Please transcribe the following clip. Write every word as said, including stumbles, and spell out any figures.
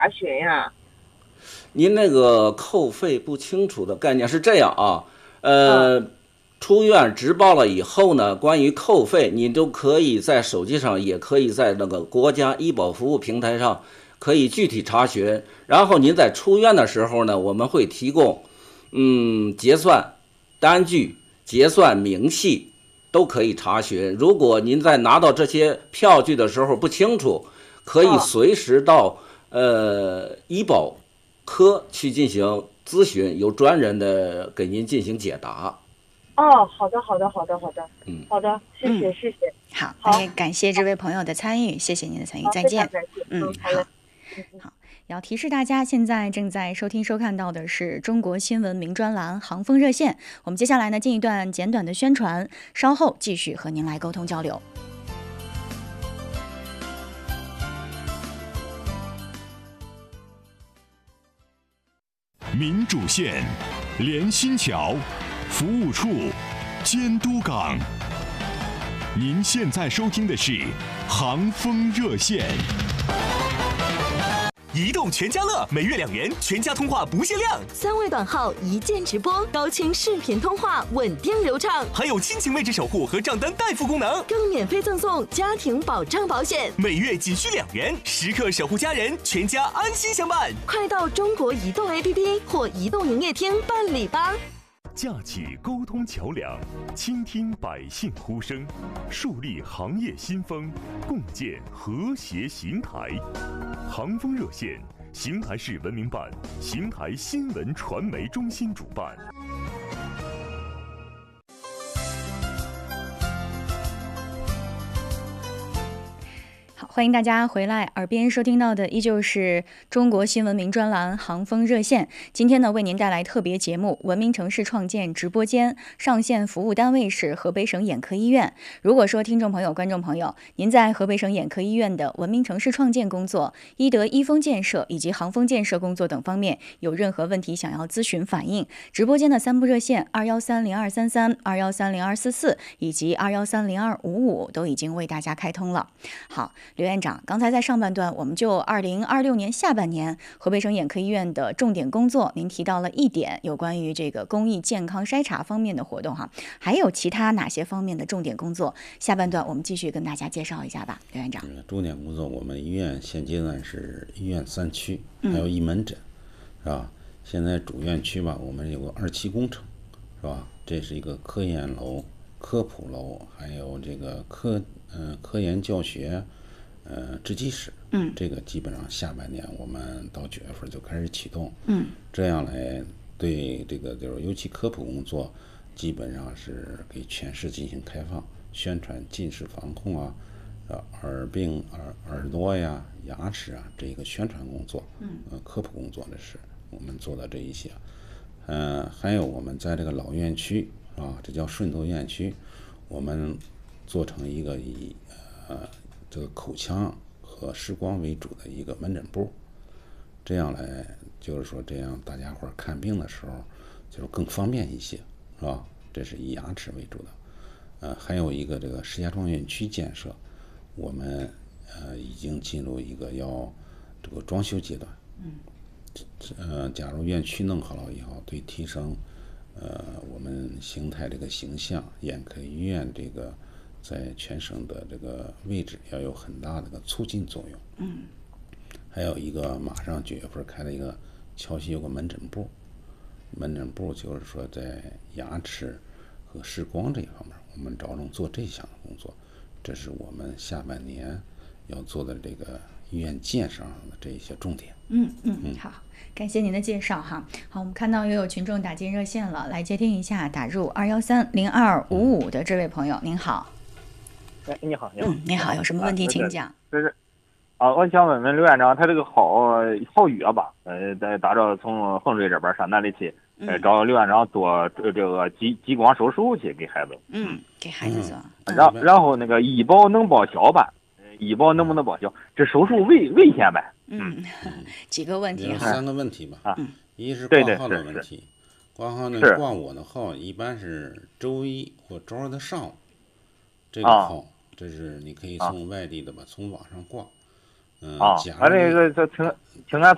查询呀？ 您那个扣费不清楚的概念是这样啊， 嗯。 呃，出院直报了以后呢，关于扣费，你都可以在手机上，也可以在那个国家医保服务平台上可以具体查询。然后您在出院的时候呢，我们会提供，嗯，结算单据、结算明细都可以查询。如果您在拿到这些票据的时候不清楚，可以嗯。 随时到呃医保科去进行咨询，有专人的给您进行解答。 哦，好的，好的，好的，好的， 嗯， 好的，谢谢， 嗯， 谢谢。 好，那好， 也感谢这位朋友的参与，谢谢您的参与， 好，非常再见。 感谢。 嗯， 嗯，好嘞。 好，好，也要提示大家，现在正在收听收看到的是中国新闻名专栏航风热线。我们接下来呢进一段简短的宣传，稍后继续和您来沟通交流。 民主线，连心桥，服务处，监督岗。您现在收听的是航风热线。 移动全家乐每月两元，全家通话不限量， 三位短号一键直播，高清视频通话稳定流畅， 还有亲情位置守护和账单代付功能， 更免费赠送家庭保障保险， 每月仅需两元，时刻守护家人，全家安心相伴。 快到中国移动 A P P 或移动营业厅办理吧。 架起沟通桥梁，倾听百姓呼声，树立行业新风，共建和谐邢台。航风热线，邢台市文明办、邢台新闻传媒中心主办。 欢迎大家回来，耳边收听到的依旧是中国新闻名专栏航风热线。今天呢，为您带来特别节目《文明城市创建直播间》，上线服务单位是河北省眼科医院。如果说听众朋友、观众朋友，您在河北省眼科医院的文明城市创建工作、医德医风建设以及航风建设工作等方面有任何问题想要咨询反映，直播间的三部热线二幺三零二三三、二幺三零二四四以及二幺三零二五五都已经为大家开通了。好。刘院长，刚才在上半段，我们就二零二六年下半年河北省眼科医院的重点工作，您提到了一点有关于这个公益健康筛查方面的活动哈，还有其他哪些方面的重点工作？下半段我们继续跟大家介绍一下吧，刘院长。 重点工作，我们医院现阶段是医院三区，还有一门诊，是吧？现在主院区吧，我们有个二期工程，是吧？这是一个科研楼、科普楼，还有这个科嗯、呃、科研教学。呃，制剂室， 嗯， 这个基本上下半年我们到九月份就开始启动， 嗯，这样来对这个就是尤其科普工作，基本上是给全市进行开放宣传近视防控啊，呃，耳病、耳耳朵呀、牙齿啊这个宣传工作， 嗯， 呃，科普工作的是我们做的这一些，呃，还有我们在这个老院区啊，这叫顺头院区，我们做成一个以呃。这个口腔和视光为主的一个门诊部，这样来就是说，这样大家伙看病的时候就是更方便一些，是吧？这是以牙齿为主的。呃，还有一个这个石家庄院区建设，我们呃已经进入一个要这个装修阶段。 嗯。 呃，假如院区弄好了以后，对提升呃我们邢台这个形象，眼科医院这个。在全省的这个位置要有很大的个促进作用。 嗯， 还有一个马上九月份开了一个桥西有个门诊部，门诊部就是说在牙齿和视光这一方面，我们着重做这项工作，这是我们下半年要做的这个医院建设上的这一些重点。 嗯嗯，好，感谢您的介绍哈。好，我们看到又有群众打进热线了，来接听一下打入二幺三零二五五的这位朋友，您好。 哎，你好，你好， 嗯，你好，有什么问题请讲。 就是，啊，我想问问刘院长，他这个好好药吧，呃，在打着从衡水这边上南里去，呃，找刘院长做这这个激激光手术去给孩子。 嗯，给孩子做。 嗯、然然后那个医保能报销吧？医保能不能报销？这手术危危险呗？ 嗯，几个问题有三个问题吧。 啊， 一是挂号的问题，挂号呢挂我的号一般是周一或周二的上午。这个号，啊、这是你可以从外地的吧，啊、从网上挂。嗯， 啊， 假如这个这挺挺俺